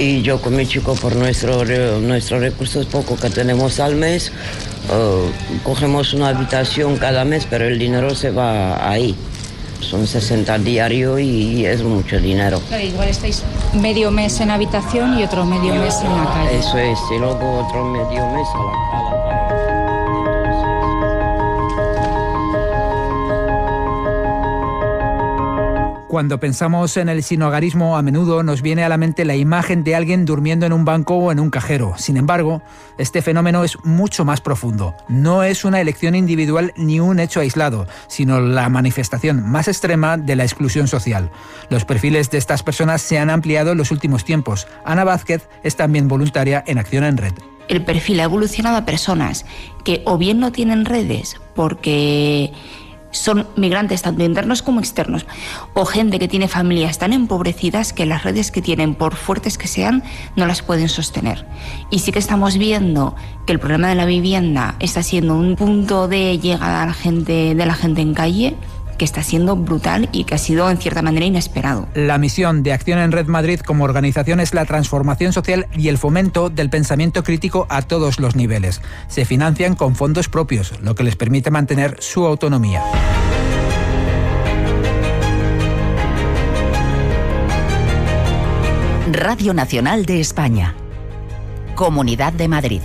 Y yo con mi chico, por nuestros recursos poco que tenemos al mes, cogemos una habitación cada mes, pero el dinero se va ahí. Son 60 diarios y es mucho dinero. Claro, igual estáis medio mes en habitación y otro medio mes en la calle. Eso es, y luego otro medio mes a la calle. Cuando pensamos en el sinhogarismo, a menudo nos viene a la mente la imagen de alguien durmiendo en un banco o en un cajero. Sin embargo, este fenómeno es mucho más profundo. No es una elección individual ni un hecho aislado, sino la manifestación más extrema de la exclusión social. Los perfiles de estas personas se han ampliado en los últimos tiempos. Ana Vázquez es también voluntaria en Acción en Red. El perfil ha evolucionado a personas que o bien no tienen redes porque son migrantes tanto internos como externos, o gente que tiene familias tan empobrecidas que las redes que tienen, por fuertes que sean, no las pueden sostener. Y sí que estamos viendo que el problema de la vivienda está siendo un punto de llegada a la gente en calle que está siendo brutal y que ha sido en cierta manera inesperado. La misión de Acción en Red Madrid como organización es la transformación social y el fomento del pensamiento crítico a todos los niveles. Se financian con fondos propios, lo que les permite mantener su autonomía. Radio Nacional de España. Comunidad de Madrid.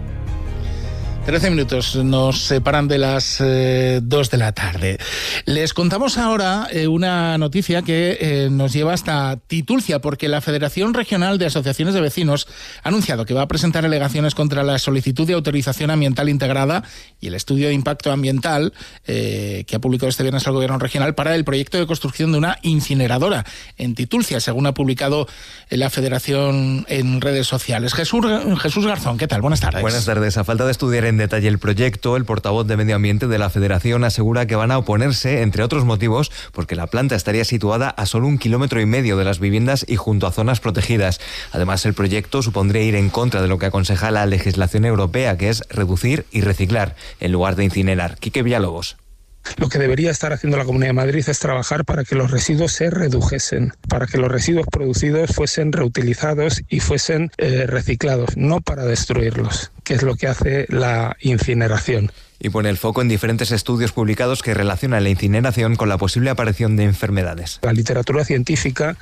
13 minutos nos separan de las 2 de la tarde. Les contamos ahora una noticia que nos lleva hasta Titulcia, porque la Federación Regional de Asociaciones de Vecinos ha anunciado que va a presentar alegaciones contra la solicitud de autorización ambiental integrada y el estudio de impacto ambiental que ha publicado este viernes el Gobierno regional para el proyecto de construcción de una incineradora en Titulcia, según ha publicado la Federación en redes sociales. Jesús Garzón, ¿qué tal? Buenas tardes. Buenas tardes. A falta de estudiar en detalle el proyecto, el portavoz de Medio Ambiente de la Federación asegura que van a oponerse, entre otros motivos, porque la planta estaría situada a solo 1,5 kilómetros de las viviendas y junto a zonas protegidas. Además, el proyecto supondría ir en contra de lo que aconseja la legislación europea, que es reducir y reciclar, en lugar de incinerar. Quique Villalobos. Lo que debería estar haciendo la Comunidad de Madrid es trabajar para que los residuos se redujesen, para que los residuos producidos fuesen reutilizados y fuesen reciclados, no para destruirlos, que es lo que hace la incineración. Y pone el foco en diferentes estudios publicados que relacionan la incineración con la posible aparición de enfermedades. La literatura científica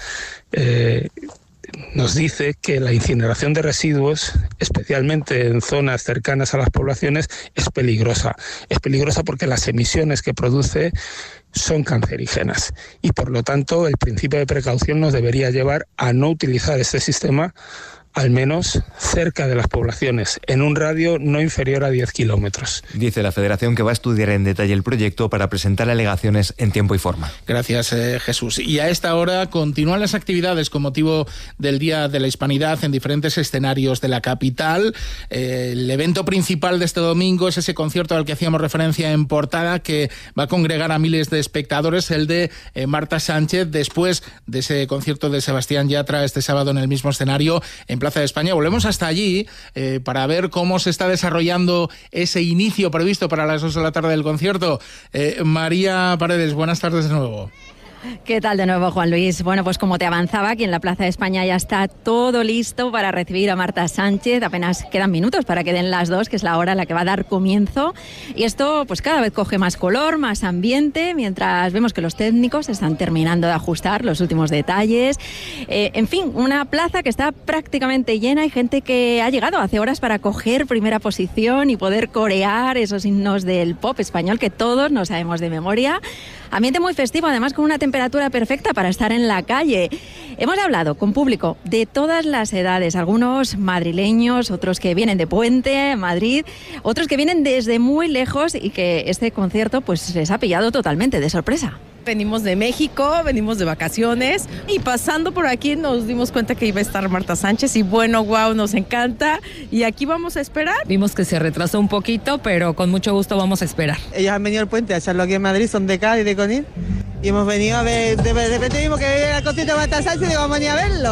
nos dice que la incineración de residuos, especialmente en zonas cercanas a las poblaciones, es peligrosa. Es peligrosa porque las emisiones que produce son cancerígenas y, por lo tanto, el principio de precaución nos debería llevar a no utilizar este sistema, al menos cerca de las poblaciones, en un radio no inferior a 10 kilómetros. Dice la Federación que va a estudiar en detalle el proyecto para presentar alegaciones en tiempo y forma. Gracias, Jesús. Y a esta hora continúan las actividades con motivo del Día de la Hispanidad en diferentes escenarios de la capital. El evento principal de este domingo es ese concierto al que hacíamos referencia en portada, que va a congregar a miles de espectadores, el de Marta Sánchez, después de ese concierto de Sebastián Yatra este sábado en el mismo escenario, en Plaza de España. Volvemos hasta allí para ver cómo se está desarrollando ese inicio previsto para las 2 de la tarde del concierto. María Paredes, buenas tardes de nuevo. ¿Qué tal de nuevo, Juan Luis? Bueno, pues como te avanzaba, aquí en la Plaza de España ya está todo listo para recibir a Marta Sánchez. Apenas quedan minutos para que den las 2, que es la hora en la que va a dar comienzo. Y esto pues cada vez coge más color, más ambiente, mientras vemos que los técnicos están terminando de ajustar los últimos detalles. En fin, una plaza que está prácticamente llena. Hay gente que ha llegado hace horas para coger primera posición y poder corear esos himnos del pop español que todos nos sabemos de memoria. Ambiente muy festivo, además con una temperatura perfecta para estar en la calle. Hemos hablado con público de todas las edades, algunos madrileños, otros que vienen de Puente, Madrid, otros que vienen desde muy lejos y que este concierto pues les ha pillado totalmente de sorpresa. Venimos de México, venimos de vacaciones y pasando por aquí nos dimos cuenta que iba a estar Marta Sánchez y bueno, wow, nos encanta y aquí vamos a esperar. Vimos que se retrasó un poquito, pero con mucho gusto vamos a esperar. Ellos han venido al Puente a echarlo aquí en Madrid, son de Cádiz y de Conil y hemos venido a ver, de repente vimos que había el concierto de Marta Sánchez y digo, vamos a venir a verlo.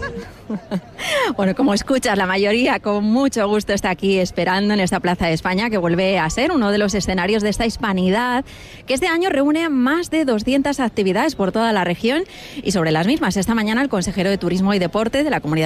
Bueno, como escuchas, la mayoría con mucho gusto está aquí esperando en esta Plaza de España, que vuelve a ser uno de los escenarios de esta hispanidad, que este año reúne más de 200 actividades por toda la región y sobre las mismas esta mañana el consejero de Turismo y Deporte de la Comunidad